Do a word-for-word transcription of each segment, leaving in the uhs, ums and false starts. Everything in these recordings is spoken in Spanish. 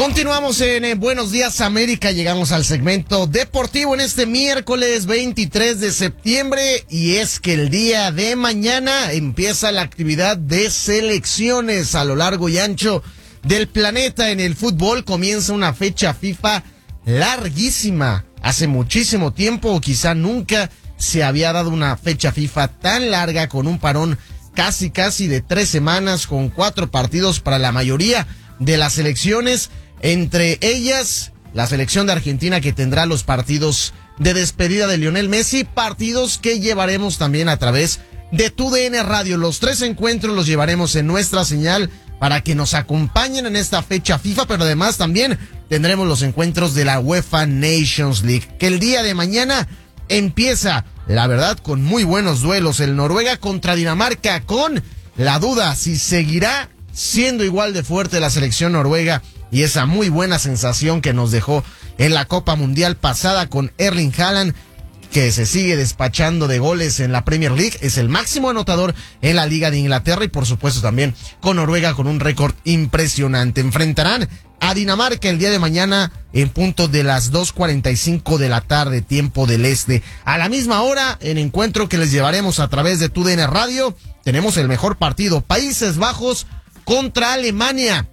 Continuamos en eh, Buenos Días América, llegamos al segmento deportivo en este miércoles veintitrés de septiembre y es que el día de mañana empieza la actividad de selecciones a lo largo y ancho del planeta. En el fútbol comienza una fecha FIFA larguísima. Hace muchísimo tiempo o quizá nunca se había dado una fecha FIFA tan larga con un parón casi casi de tres semanas con cuatro partidos para la mayoría de las selecciones. Entre ellas, la selección de Argentina que tendrá los partidos de despedida de Lionel Messi, partidos que llevaremos también a través de T U D N Radio. Los tres encuentros los llevaremos en nuestra señal para que nos acompañen en esta fecha FIFA, pero además también tendremos los encuentros de la UEFA Nations League, que el día de mañana empieza, la verdad, con muy buenos duelos. El Noruega contra Dinamarca, con la duda si seguirá siendo igual de fuerte la selección noruega y esa muy buena sensación que nos dejó en la Copa Mundial pasada con Erling Haaland, que se sigue despachando de goles en la Premier League, es el máximo anotador en la Liga de Inglaterra y por supuesto también con Noruega con un récord impresionante. Enfrentarán a Dinamarca el día de mañana en punto de las dos cuarenta y cinco de la tarde, tiempo del este. A la misma hora, en encuentro que les llevaremos a través de T U D N Radio, tenemos el mejor partido, Países Bajos contra Alemania.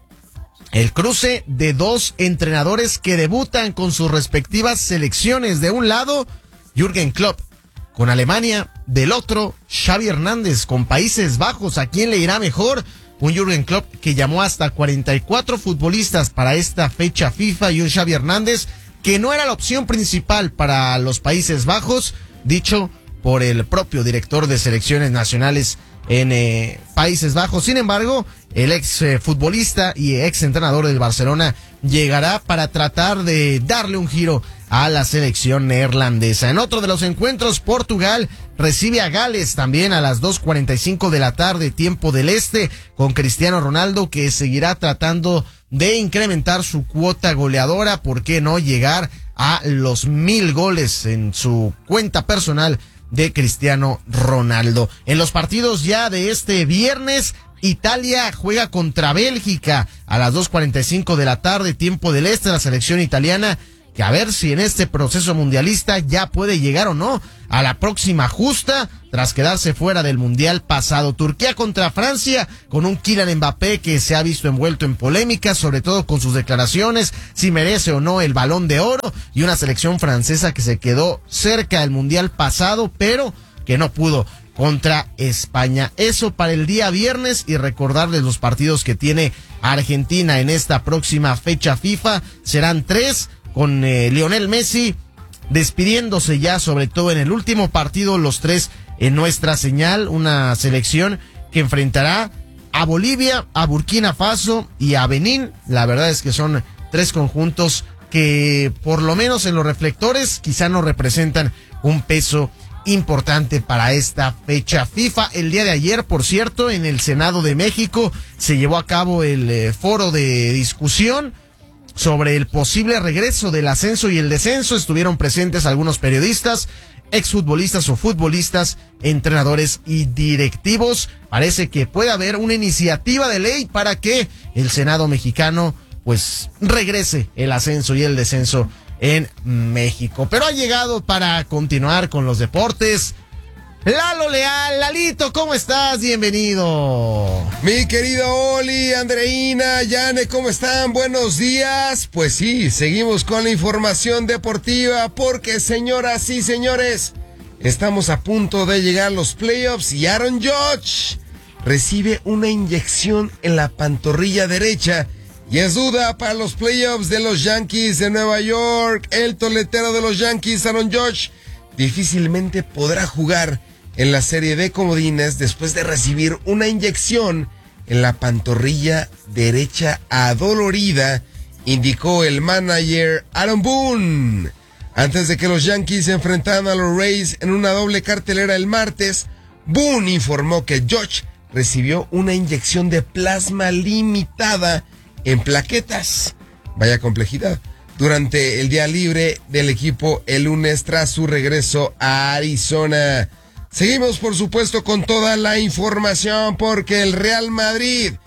El cruce de dos entrenadores que debutan con sus respectivas selecciones. De un lado, Jürgen Klopp con Alemania. Del otro, Xavi Hernández con Países Bajos. ¿A quién le irá mejor? Un Jürgen Klopp que llamó hasta cuarenta y cuatro futbolistas para esta fecha FIFA y un Xavi Hernández que no era la opción principal para los Países Bajos, dicho por el propio director de selecciones nacionales en eh, Países Bajos. Sin embargo, el ex eh, futbolista y ex entrenador del Barcelona llegará para tratar de darle un giro a la selección neerlandesa. En otro de los encuentros, Portugal recibe a Gales también a las dos cuarenta y cinco de la tarde, tiempo del este, con Cristiano Ronaldo que seguirá tratando de incrementar su cuota goleadora. ¿Por qué no llegar a los mil goles en su cuenta personal de Cristiano Ronaldo? En los partidos ya de este viernes, Italia juega contra Bélgica a las dos cuarenta y cinco de la tarde, tiempo del este. La selección italiana que a ver si en este proceso mundialista ya puede llegar o no a la próxima justa tras quedarse fuera del mundial pasado. Turquía contra Francia con un Kylian Mbappé que se ha visto envuelto en polémicas, sobre todo con sus declaraciones, si merece o no el Balón de Oro, y una selección francesa que se quedó cerca del mundial pasado, pero que no pudo contra España. Eso para el día viernes, y recordarles los partidos que tiene Argentina en esta próxima fecha FIFA. Serán tres, con eh, Lionel Messi despidiéndose ya, sobre todo en el último partido, los tres en nuestra señal. Una selección que enfrentará a Bolivia, a Burkina Faso y a Benín. La verdad es que son tres conjuntos que, por lo menos en los reflectores, quizá no representan un peso importante para esta fecha FIFA. El día de ayer, por cierto, en el Senado de México se llevó a cabo el eh, foro de discusión sobre el posible regreso del ascenso y el descenso. Estuvieron presentes algunos periodistas, exfutbolistas o futbolistas, entrenadores y directivos. Parece que puede haber una iniciativa de ley para que el Senado mexicano pues regrese el ascenso y el descenso en México. Pero ha llegado para continuar con los deportes Lalo Leal. Lalito, ¿cómo estás? Bienvenido. Mi querido Oli, Andreina, Yane, ¿cómo están? Buenos días. Pues sí, seguimos con la información deportiva porque, señoras y señores, estamos a punto de llegar a los playoffs y Aaron Judge recibe una inyección en la pantorrilla derecha y es duda para los playoffs de los Yankees de Nueva York. El toletero de los Yankees, Aaron Judge, difícilmente podrá jugar en la serie de comodines después de recibir una inyección en la pantorrilla derecha adolorida, indicó el manager Aaron Boone. Antes de que los Yankees se enfrentaran a los Rays en una doble cartelera el martes, Boone informó que Judge recibió una inyección de plasma limitada en plaquetas. Vaya complejidad. Durante el día libre del equipo el lunes tras su regreso a Arizona. Seguimos, por supuesto, con toda la información porque el Real Madrid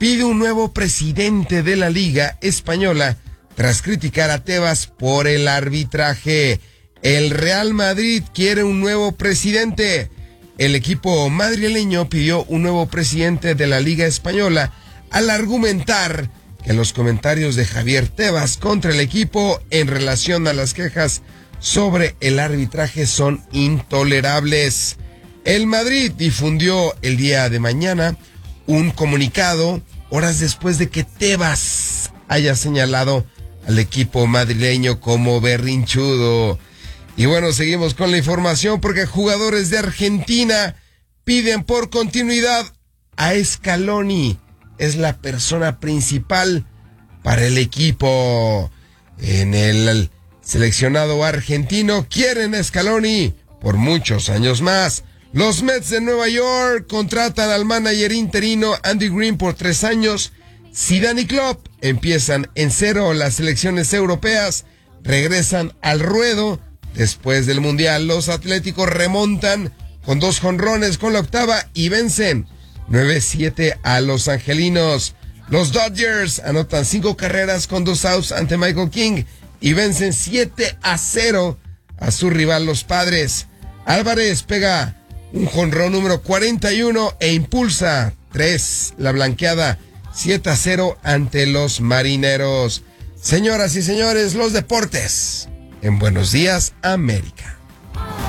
pide un nuevo presidente de la Liga Española tras criticar a Tebas por el arbitraje. El Real Madrid quiere un nuevo presidente. El equipo madrileño pidió un nuevo presidente de la Liga Española al argumentar que los comentarios de Javier Tebas contra el equipo en relación a las quejas sobre el arbitraje son intolerables. El Madrid difundió el día de mañana un comunicado horas después de que Tebas haya señalado al equipo madrileño como berrinchudo. Y bueno, seguimos con la información porque jugadores de Argentina piden por continuidad a Scaloni. Es la persona principal para el equipo. En el seleccionado argentino quieren a Scaloni por muchos años más. Los Mets de Nueva York contratan al manager interino Andy Green por tres años. Zidane y Klopp empiezan en cero las selecciones europeas, regresan al ruedo después del Mundial. Los Atléticos remontan con dos jonrones con la octava y vencen nueve siete a los angelinos. Los Dodgers anotan cinco carreras con dos outs ante Michael King y vencen siete a cero a su rival los Padres. Álvarez pega un jonrón número cuarenta y uno e impulsa tres la blanqueada siete a cero ante los Marineros. Señoras y señores, los deportes en Buenos Días América.